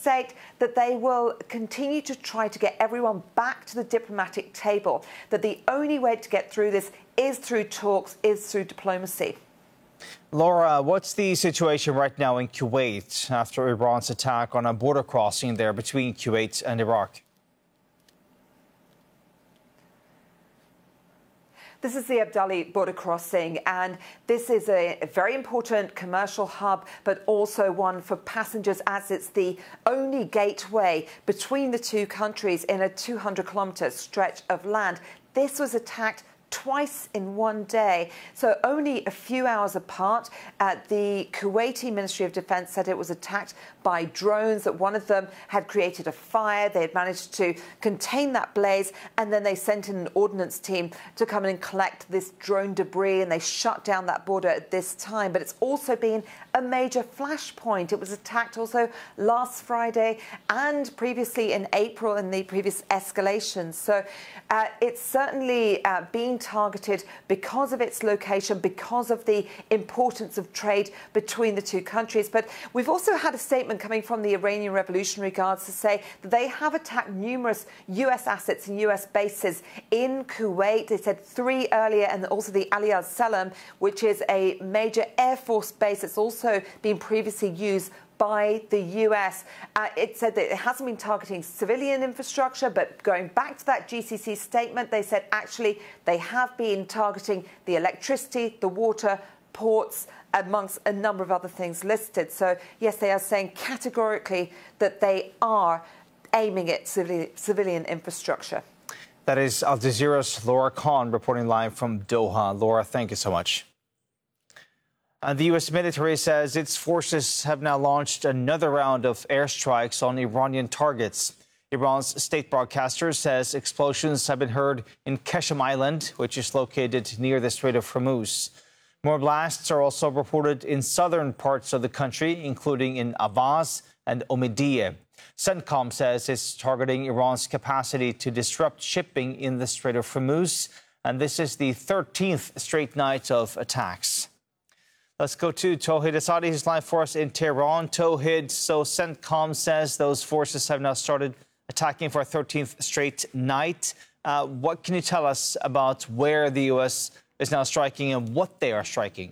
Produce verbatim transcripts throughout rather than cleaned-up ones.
state that they will continue to try to get everyone back to the diplomatic table, that the only way to get through this is through talks, is through diplomacy. Laura, what's the situation right now in Kuwait after Iran's attack on a border crossing there between Kuwait and Iraq? This is the Abdali border crossing, and this is a very important commercial hub, but also one for passengers, as it's the only gateway between the two countries in a two hundred kilometre stretch of land. This was attacked twice in one day, so only a few hours apart. Uh, the Kuwaiti Ministry of Defence said it was attacked by drones, that one of them had created a fire. They had managed to contain that blaze, and then they sent in an ordnance team to come in and collect this drone debris, and they shut down that border at this time. But it's also been a major flashpoint. It was attacked also last Friday and previously in April in the previous escalations. So uh, it's certainly uh, been targeted because of its location, because of the importance of trade between the two countries. But we've also had a statement coming from the Iranian Revolutionary Guards to say that they have attacked numerous U S assets and U S bases in Kuwait. They said three earlier, and also the Ali al-Salam, which is a major Air Force base that's also been previously used by the U S. Uh, it said that it hasn't been targeting civilian infrastructure, but going back to that G C C statement, they said actually they have been targeting the electricity, the water, ports, amongst a number of other things listed. So, yes, they are saying categorically that they are aiming at civili civilian infrastructure. That is Al Jazeera's Laura Khan reporting live from Doha. Laura, thank you so much. And the U S military says its forces have now launched another round of airstrikes on Iranian targets. Iran's state broadcaster says explosions have been heard in Qeshm Island, which is located near the Strait of Hormuz. More blasts are also reported in southern parts of the country, including in Avaz and Omidyeh. CENTCOM says it's targeting Iran's capacity to disrupt shipping in the Strait of Hormuz, and this is the thirteenth straight night of attacks. Let's go to Tauhid Asadi, who's live for us in Tehran. Tauhid, so CENTCOM says those forces have now started attacking for a thirteenth straight night. Uh, what can you tell us about where the U S is now striking and what they are striking?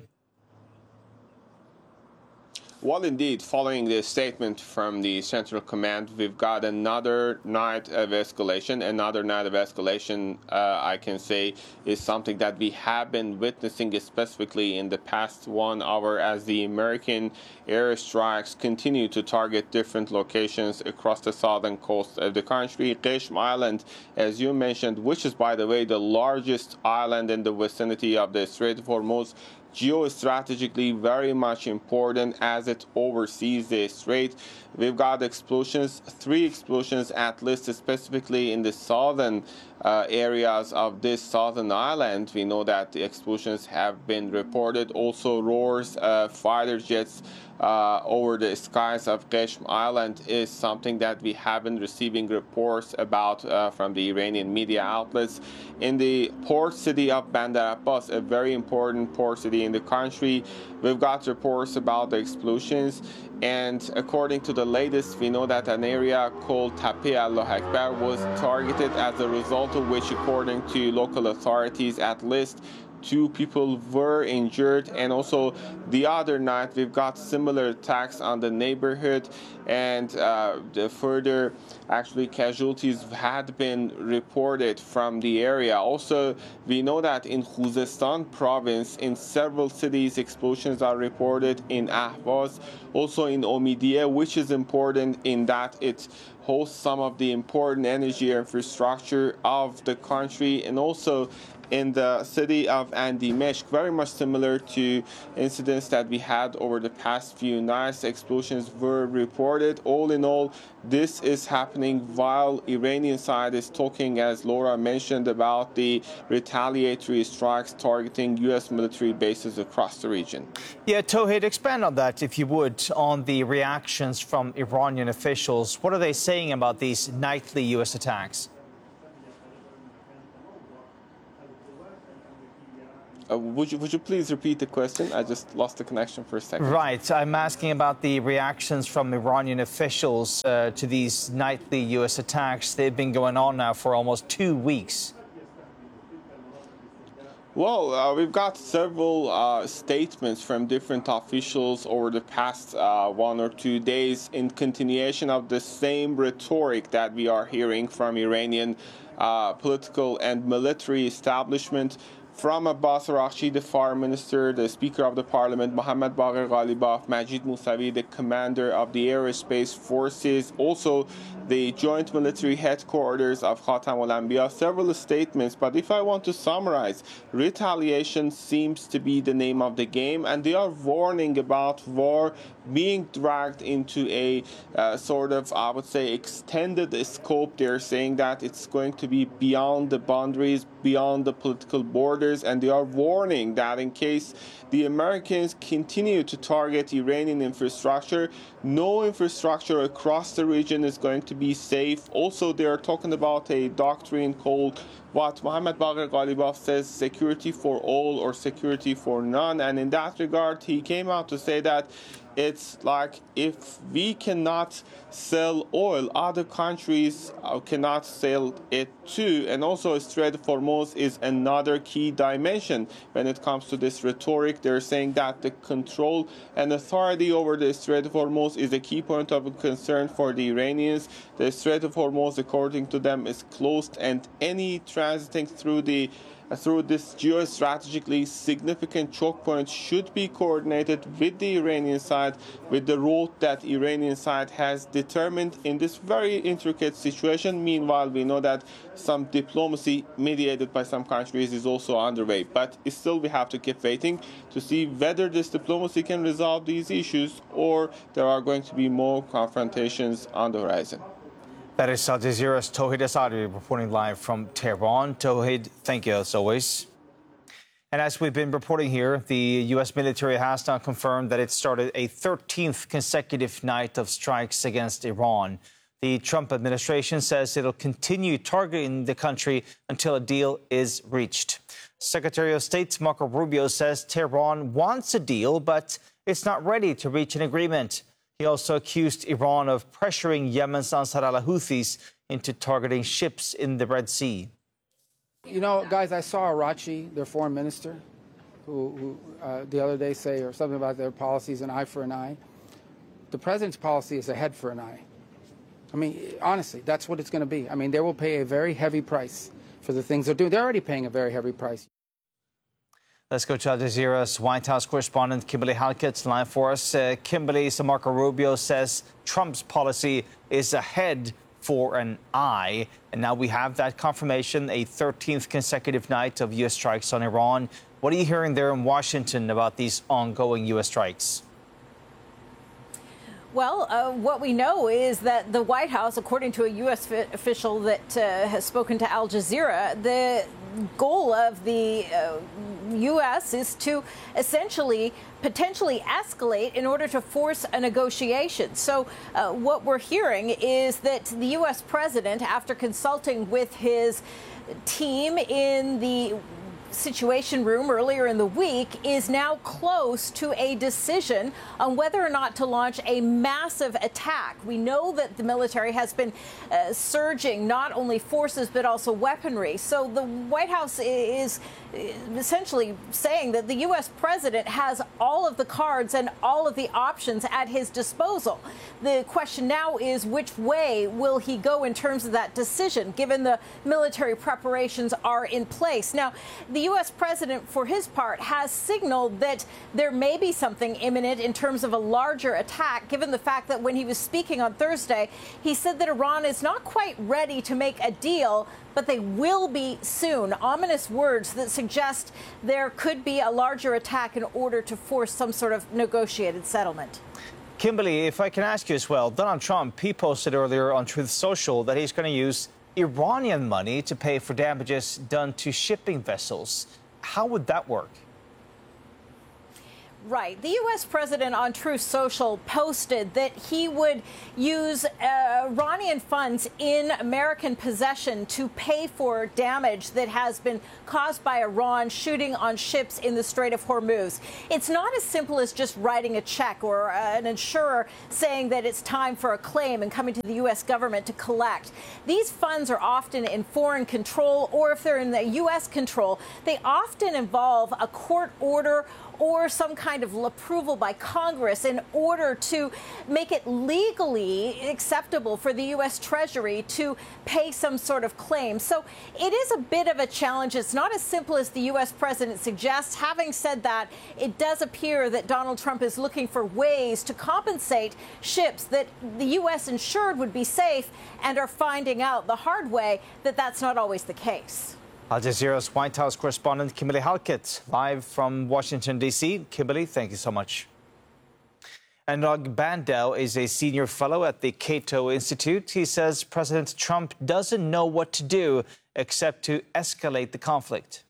Well, indeed, following the statement from the Central Command, we've got another night of escalation. Another night of escalation, uh, I can say, is something that we have been witnessing specifically in the past one hour as the American airstrikes continue to target different locations across the southern coast of the country. Qeshm Island, as you mentioned, which is, by the way, the largest island in the vicinity of the Strait of Hormuz, geostrategically very much important as it oversees the strait. We've got explosions, three explosions at least, specifically in the southern uh, areas of this southern island. We know that the explosions have been reported. Also, roars, uh, fighter jets uh, over the skies of Qeshm Island is something that we have been receiving reports about uh, from the Iranian media outlets. In the port city of Bandar Abbas, a very important port city in the country, we've got reports about the explosions. And according to the latest, we know that an area called Tape Allah Akbar was targeted, as a result of which, according to local authorities, at least two people were injured. And also the other night, we've got similar attacks on the neighborhood, and uh, the further actually casualties had been reported from the area. Also, we know that in Khuzestan province, in several cities, explosions are reported in Ahvaz, also in Omidyeh, which is important in that it hosts some of the important energy infrastructure of the country, and also in the city of Andimeshk, very much similar to incidents that we had over the past few nights. Explosions were reported. All in all, this is happening while Iranian side is talking, as Laura mentioned, about the retaliatory strikes targeting U S military bases across the region. Yeah, Tauhid, expand on that, if you would, on the reactions from Iranian officials. What are they saying about these nightly U S attacks? Uh, would you would you please repeat the question? I just lost the connection for a second. Right. I'm asking about the reactions from Iranian officials uh, to these nightly U S attacks. They've been going on now for almost two weeks. Well, uh, we've got several uh, statements from different officials over the past uh, one or two days in continuation of the same rhetoric that we are hearing from Iranian uh, political and military establishment. From Abbas Araghchi, the foreign minister, the speaker of the parliament, Mohammad Bagher Ghalibaf, Majid Mousavi, the commander of the aerospace forces, also the joint military headquarters of Khatam al-Anbiya, several statements. But if I want to summarize, retaliation seems to be the name of the game, and they are warning about war being dragged into a uh, sort of, I would say, extended scope. They're saying that it's going to be beyond the boundaries, beyond the political borders, and they are warning that in case the Americans continue to target Iranian infrastructure, no infrastructure across the region is going to be safe. Also, they are talking about a doctrine called what Mohammad Bagher Ghalibaf says, security for all or security for none. And in that regard, he came out to say that it's like if we cannot sell oil, other countries cannot sell it too. And also, Strait of Hormuz is another key dimension when it comes to this rhetoric. They're saying that the control and authority over the Strait of Hormuz is a key point of concern for the Iranians. The Strait of Hormuz, according to them, is closed, and any transiting through the through this geostrategically significant choke point should be coordinated with the Iranian side, with the route that Iranian side has determined in this very intricate situation. Meanwhile, we know that some diplomacy mediated by some countries is also underway. But still, we have to keep waiting to see whether this diplomacy can resolve these issues or there are going to be more confrontations on the horizon. That is Al Jazeera's Tauhid Asadi reporting live from Tehran. Tauhid, thank you as always. And as we've been reporting here, the U S military has now confirmed that it started a thirteenth consecutive night of strikes against Iran. The Trump administration says it'll continue targeting the country until a deal is reached. Secretary of State Marco Rubio says Tehran wants a deal, but it's not ready to reach an agreement. He also accused Iran of pressuring Yemen's Ansar al-Houthis into targeting ships in the Red Sea. You know, guys, I saw Araghchi, their foreign minister, who, who uh, the other day say or something about their policies, an eye for an eye. The president's policy is a head for an eye. I mean, honestly, that's what it's going to be. I mean, they will pay a very heavy price for the things they're doing. They're already paying a very heavy price. Let's go to Al Jazeera's White House correspondent Kimberly Halkett's line for us. Uh, Kimberly, so Marco Rubio says Trump's policy is a head for an eye. And now we have that confirmation, a thirteenth consecutive night of U S strikes on Iran. What are you hearing there in Washington about these ongoing U S strikes? Well, uh, what we know is that the White House, according to a U S official that uh, has spoken to Al Jazeera, the goal of the uh, U S is to essentially potentially escalate in order to force a negotiation. So uh, what we're hearing is that the U S president, after consulting with his team in the Situation Room earlier in the week, is now close to a decision on whether or not to launch a massive attack. We know that the military has been uh, surging not only forces but also weaponry. So the White House is essentially saying that the U S president has all of the cards and all of the options at his disposal. The question now is which way will he go in terms of that decision, given the military preparations are in place. Now, the U S president, for his part, has signaled that there may be something imminent in terms of a larger attack, given the fact that when he was speaking on Thursday, he said that Iran is not quite ready to make a deal, but they will be soon. Ominous words that suggest there could be a larger attack in order to force some sort of negotiated settlement. Kimberly, if I can ask you as well, Donald Trump, he posted earlier on Truth Social that he's going to use Iranian money to pay for damages done to shipping vessels. How would that work? Right. The U S president on Truth Social posted that he would use uh, Iranian funds in American possession to pay for damage that has been caused by Iran shooting on ships in the Strait of Hormuz. It's not as simple as just writing a check or uh, an insurer saying that it's time for a claim and coming to the U S government to collect. These funds are often in foreign control, or if they're in the U S control, they often involve a court order or some kind of approval by Congress in order to make it legally acceptable for the U S Treasury to pay some sort of claim. So it is a bit of a challenge. It's not as simple as the U S president suggests. Having said that, it does appear that Donald Trump is looking for ways to compensate ships that the U S ensured would be safe and are finding out the hard way that that's not always the case. Al Jazeera's White House correspondent Kimberly Halkett, live from Washington, D C Kimberly, thank you so much. Anurag Bandel is a senior fellow at the Cato Institute. He says President Trump doesn't know what to do except to escalate the conflict.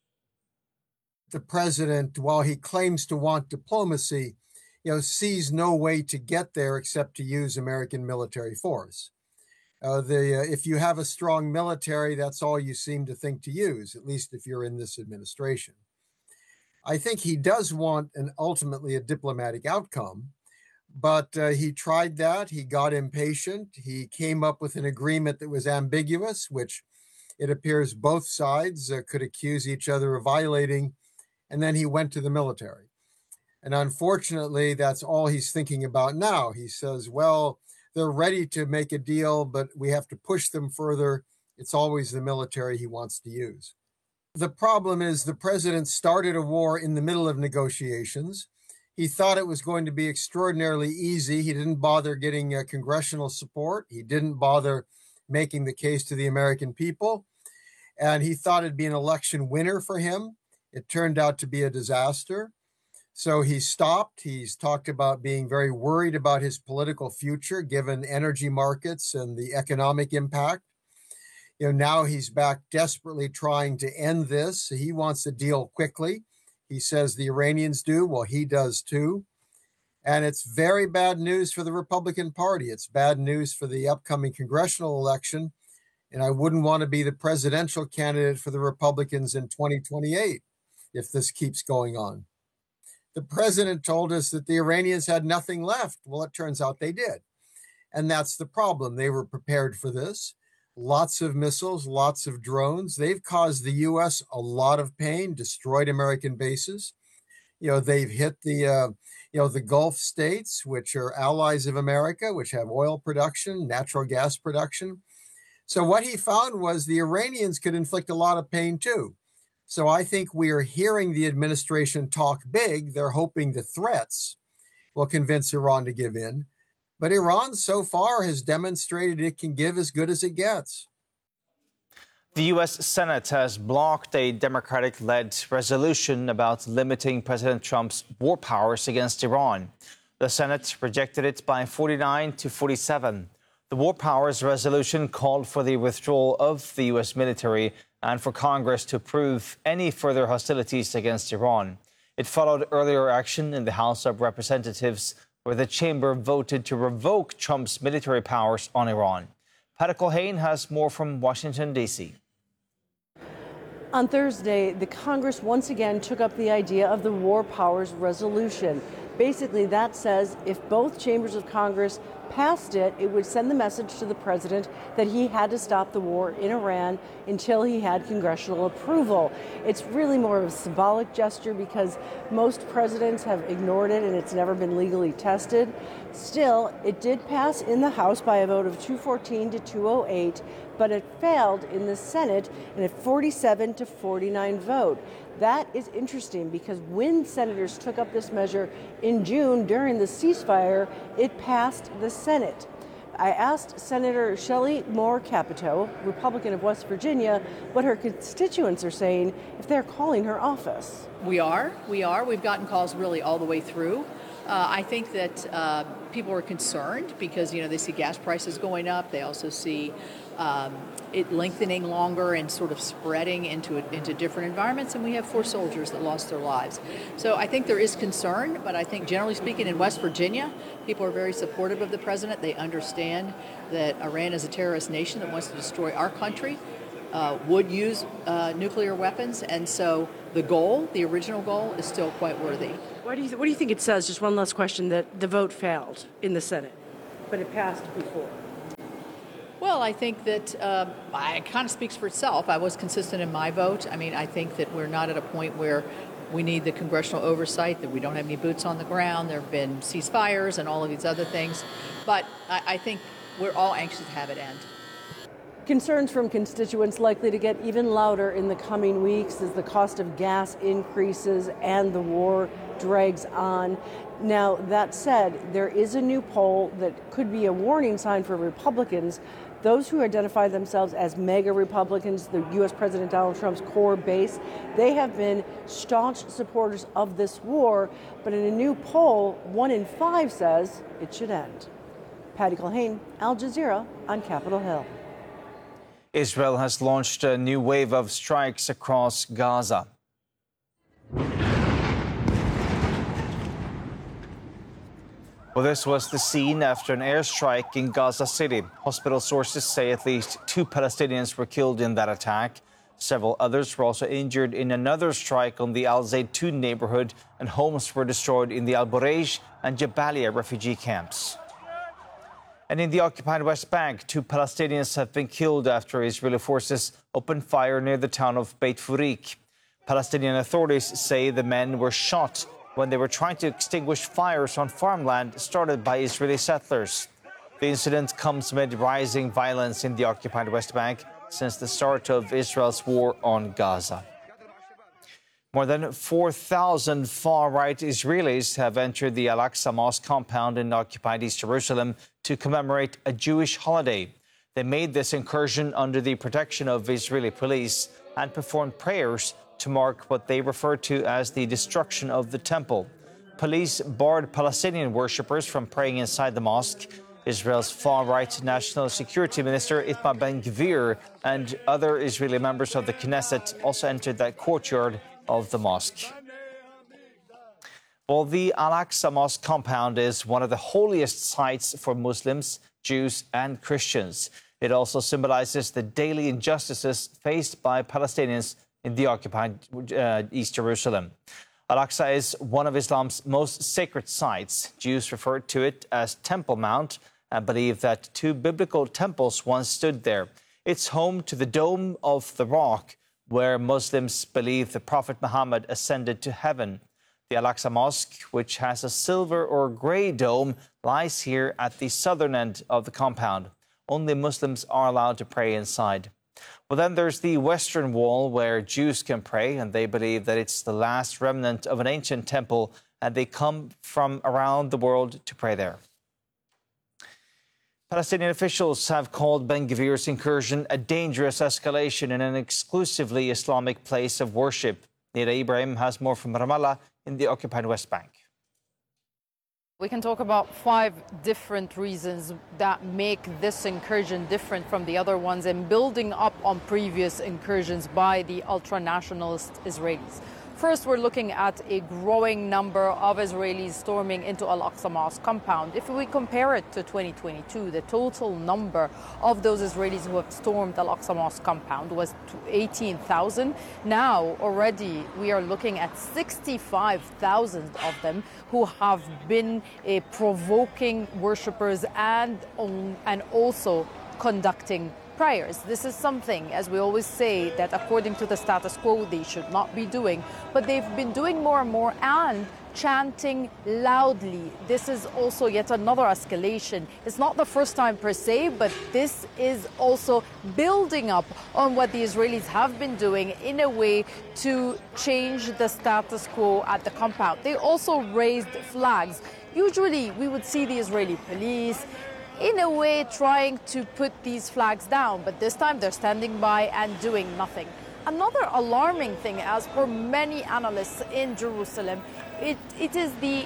The president, while he claims to want diplomacy, you know, sees no way to get there except to use American military force. Uh, the, uh, if you have a strong military, that's all you seem to think to use, at least if you're in this administration. I think he does want an ultimately a diplomatic outcome, but uh, he tried that. He got impatient. He came up with an agreement that was ambiguous, which it appears both sides uh, could accuse each other of violating, and then he went to the military. And unfortunately, that's all he's thinking about now. He says, well, they're ready to make a deal, but we have to push them further. It's always the military he wants to use. The problem is the president started a war in the middle of negotiations. He thought it was going to be extraordinarily easy. He didn't bother getting uh, congressional support. He didn't bother making the case to the American people. And he thought it'd be an election winner for him. It turned out to be a disaster. So he stopped. He's talked about being very worried about his political future, given energy markets and the economic impact. You know, now he's back desperately trying to end this. He wants a deal quickly. He says the Iranians do. Well, he does too. And it's very bad news for the Republican Party. It's bad news for the upcoming congressional election. And I wouldn't want to be the presidential candidate for the Republicans in twenty twenty-eight if this keeps going on. The president told us that the Iranians had nothing left. Well, it turns out they did. And that's the problem. They were prepared for this. Lots of missiles, lots of drones. They've caused the U S a lot of pain, destroyed American bases. You know, they've hit the, uh, you know, the Gulf states, which are allies of America, which have oil production, natural gas production. So what he found was the Iranians could inflict a lot of pain too. So I think we are hearing the administration talk big. They're hoping the threats will convince Iran to give in. But Iran so far has demonstrated it can give as good as it gets. The U S Senate has blocked a Democratic-led resolution about limiting President Trump's war powers against Iran. The Senate rejected it by forty-nine to forty-seven. The war powers resolution called for the withdrawal of the U S military and for Congress to approve any further hostilities against Iran. It followed earlier action in the House of Representatives, where the chamber voted to revoke Trump's military powers on Iran. Pat Culhane has more from Washington, D C On Thursday, the Congress once again took up the idea of the War Powers Resolution. Basically, that says if both chambers of Congress passed it, it would send the message to the president that he had to stop the war in Iran until he had congressional approval. It's really more of a symbolic gesture because most presidents have ignored it and it's never been legally tested. Still, it did pass in the House by a vote of two fourteen to two oh eight, but it failed in the Senate in a forty-seven to forty-nine vote. That is interesting because when senators took up this measure in June during the ceasefire, it passed the Senate. I asked Senator Shelley Moore Capito, Republican of West Virginia, what her constituents are saying if they're calling her office. We are. We are. We've gotten calls really all the way through. Uh, I think that uh, people are concerned because, you know, they see gas prices going up. They also see um, it lengthening longer and sort of spreading into into different environments. And we have four soldiers that lost their lives. So I think there is concern, but I think generally speaking in West Virginia, people are very supportive of the president. They understand that Iran is a terrorist nation that wants to destroy our country, uh, would use uh, nuclear weapons. And so the goal, the original goal, is still quite worthy. Why do you th- what do you think it says, just one last question, that the vote failed in the Senate, but it passed before? Well, I think that uh, it kind of speaks for itself. I was consistent in my vote. I mean, I think that we're not at a point where we need the congressional oversight, that we don't have any boots on the ground. There have been ceasefires and all of these other things. But I, I think we're all anxious to have it end. Concerns from constituents likely to get even louder in the coming weeks as the cost of gas increases and the war drags on. Now, that said, there is a new poll that could be a warning sign for Republicans. Those who identify themselves as MAGA Republicans, the U S President Donald Trump's core base, they have been staunch supporters of this war. But in a new poll, one in five says it should end. Patty Culhane, Al Jazeera on Capitol Hill. Israel has launched a new wave of strikes across Gaza. Well, this was the scene after an airstrike in Gaza City. Hospital sources say at least two Palestinians were killed in that attack. Several others were also injured in another strike on the Al Zaytun neighborhood, and homes were destroyed in the Al Bureij and Jabalia refugee camps. And in the occupied West Bank, two Palestinians have been killed after Israeli forces opened fire near the town of Beit Furik. Palestinian authorities say the men were shot when they were trying to extinguish fires on farmland started by Israeli settlers. The incident comes amid rising violence in the occupied West Bank since the start of Israel's war on Gaza. More than four thousand far-right Israelis have entered the Al-Aqsa Mosque compound in occupied East Jerusalem to commemorate a Jewish holiday. They made this incursion under the protection of Israeli police and performed prayers to mark what they refer to as the destruction of the temple. Police barred Palestinian worshippers from praying inside the mosque. Israel's far-right National Security Minister Itamar Ben-Gvir and other Israeli members of the Knesset also entered that courtyard of the mosque. Well, the Al-Aqsa Mosque compound is one of the holiest sites for Muslims, Jews and Christians. It also symbolizes the daily injustices faced by Palestinians in the occupied uh, East Jerusalem. Al-Aqsa is one of Islam's most sacred sites. Jews refer to it as Temple Mount and believe that two biblical temples once stood there. It's home to the Dome of the Rock, where Muslims believe the Prophet Muhammad ascended to heaven. The Al-Aqsa Mosque, which has a silver or gray dome, lies here at the southern end of the compound. Only Muslims are allowed to pray inside. Well, then there's the Western Wall, where Jews can pray, and they believe that it's the last remnant of an ancient temple, and they come from around the world to pray there. Palestinian officials have called Ben-Gvir's incursion a dangerous escalation in an exclusively Islamic place of worship. Nida Ibrahim has more from Ramallah in the occupied West Bank. We can talk about five different reasons that make this incursion different from the other ones and building up on previous incursions by the ultra-nationalist Israelis. First, we're looking at a growing number of Israelis storming into Al-Aqsa Mosque compound. If we compare it to twenty twenty-two, the total number of those Israelis who have stormed Al-Aqsa Mosque compound was eighteen thousand. Now, already, we are looking at sixty-five thousand of them who have been uh, provoking worshippers and, um, and also conducting prayers. This is something, as we always say, that according to the status quo, they should not be doing. But they've been doing more and more and chanting loudly. This is also yet another escalation. It's not the first time per se, but this is also building up on what the Israelis have been doing in a way to change the status quo at the compound. They also raised flags. Usually we would see the Israeli police in a way trying to put these flags down, but this time they're standing by and doing nothing. Another alarming thing, as for many analysts in Jerusalem, it, it is the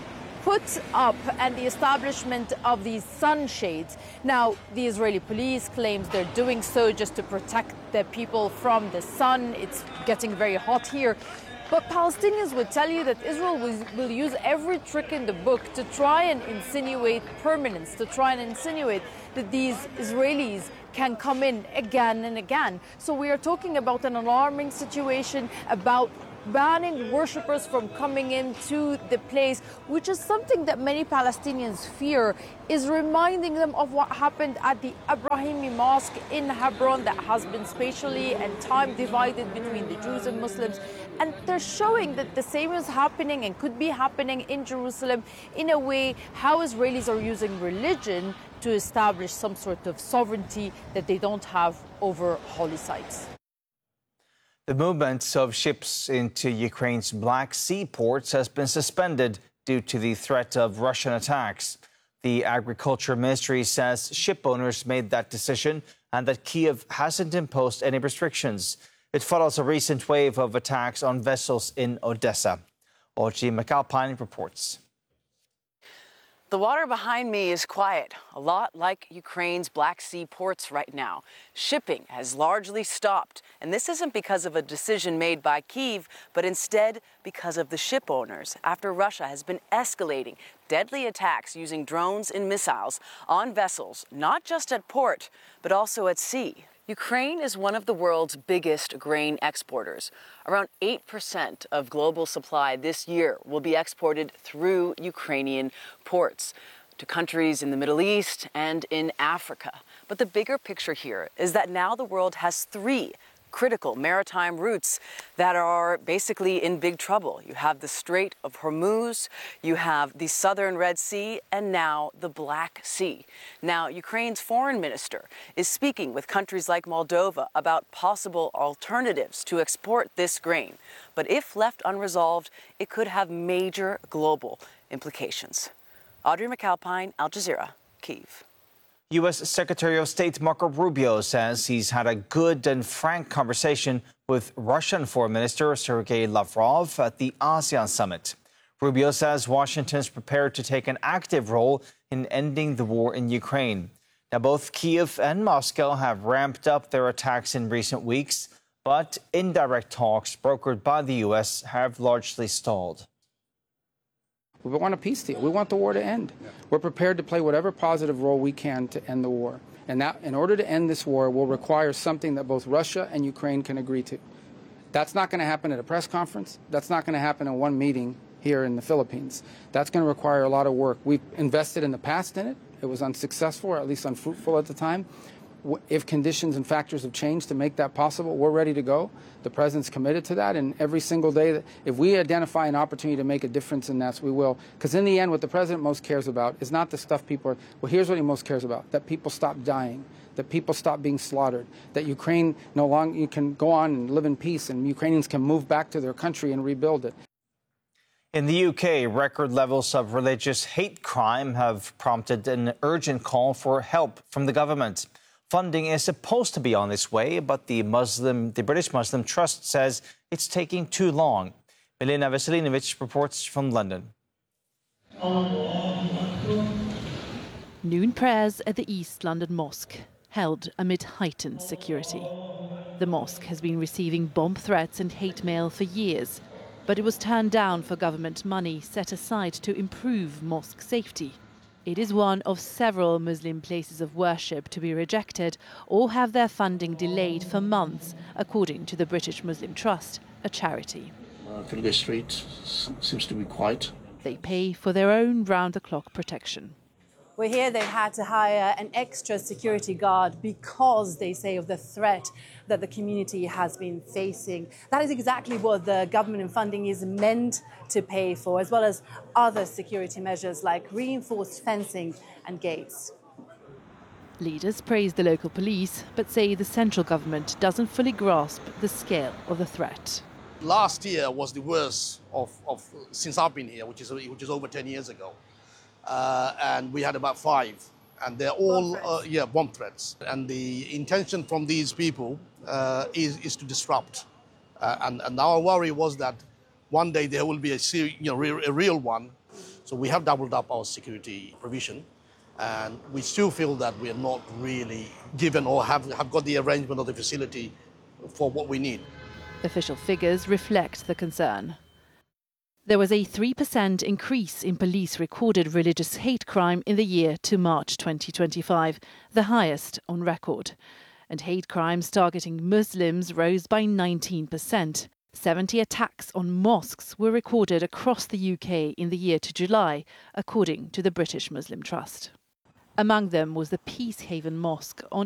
put up and the establishment of these sunshades. Now, the Israeli police claims they're doing so just to protect their people from the sun. It's getting very hot here. But Palestinians would tell you that Israel will, will use every trick in the book to try and insinuate permanence, to try and insinuate that these Israelis can come in again and again. So we are talking about an alarming situation, about banning worshippers from coming into the place, which is something that many Palestinians fear is reminding them of what happened at the Abrahimi Mosque in Hebron that has been spatially and time divided between the Jews and Muslims. And they're showing that the same is happening and could be happening in Jerusalem in a way how Israelis are using religion to establish some sort of sovereignty that they don't have over holy sites. The movement of ships into Ukraine's Black Sea ports has been suspended due to the threat of Russian attacks. The Agriculture Ministry says ship owners made that decision and that Kyiv hasn't imposed any restrictions. It follows a recent wave of attacks on vessels in Odessa. Audrey McAlpine reports. The water behind me is quiet, a lot like Ukraine's Black Sea ports right now. Shipping has largely stopped, and this isn't because of a decision made by Kyiv, but instead because of the ship owners, after Russia has been escalating deadly attacks using drones and missiles on vessels, not just at port, but also at sea. Ukraine is one of the world's biggest grain exporters. Around eight percent of global supply this year will be exported through Ukrainian ports to countries in the Middle East and in Africa. But the bigger picture here is that now the world has three critical maritime routes that are basically in big trouble. You have the Strait of Hormuz, you have the southern Red Sea, and now the Black Sea. Now, Ukraine's foreign minister is speaking with countries like Moldova about possible alternatives to export this grain. But if left unresolved, it could have major global implications. Audrey McAlpine, Al Jazeera, Kyiv. U S Secretary of State Marco Rubio says he's had a good and frank conversation with Russian Foreign Minister Sergei Lavrov at the ASEAN summit. Rubio says Washington's prepared to take an active role in ending the war in Ukraine. Now, both Kyiv and Moscow have ramped up their attacks in recent weeks, but indirect talks brokered by the U S have largely stalled. We want a peace deal. We want the war to end. We're prepared to play whatever positive role we can to end the war. And that, in order to end this war, will require something that both Russia and Ukraine can agree to. That's not going to happen at a press conference. That's not going to happen in one meeting here in the Philippines. That's going to require a lot of work. We've invested in the past in it. It was unsuccessful, or at least unfruitful at the time. If conditions and factors have changed to make that possible, we're ready to go. The president's committed to that, and every single day, that if we identify an opportunity to make a difference in that, we will. Because in the end, what the president most cares about is not the stuff people are. Well, here's what he most cares about: that people stop dying, that people stop being slaughtered, that Ukraine no longer you can go on and live in peace, and Ukrainians can move back to their country and rebuild it. In the U K, record levels of religious hate crime have prompted an urgent call for help from the government. Funding is supposed to be on its way, but the Muslim, the British Muslim Trust says it's taking too long. Milena Veselinovic reports from London. Noon prayers at the East London Mosque, held amid heightened security. The mosque has been receiving bomb threats and hate mail for years, but it was turned down for government money set aside to improve mosque safety. It is one of several Muslim places of worship to be rejected or have their funding delayed for months, according to the British Muslim Trust, a charity. Uh, Filgate Street seems to be quiet. They pay for their own round-the-clock protection. We're here, they've had to hire an extra security guard because they say of the threat that the community has been facing. That is exactly what the government and funding is meant to pay for, as well as other security measures like reinforced fencing and gates. Leaders praise the local police, but say the central government doesn't fully grasp the scale of the threat. Last year was the worst of, of since I've been here, which is which is over ten years ago. Uh, and we had about five, and they're all uh, yeah bomb threats. And the intention from these people uh, is is to disrupt. Uh, and, and our worry was that one day there will be a ser- you know re- a real one. So we have doubled up our security provision, and we still feel that we are not really given or have, have got the arrangement of the facility for what we need. Official figures reflect the concern. There was a three percent increase in police recorded religious hate crime in the year to March twenty twenty-five, the highest on record. And hate crimes targeting Muslims rose by nineteen percent. seventy attacks on mosques were recorded across the U K in the year to July, according to the British Muslim Trust. Among them was the Peacehaven Mosque on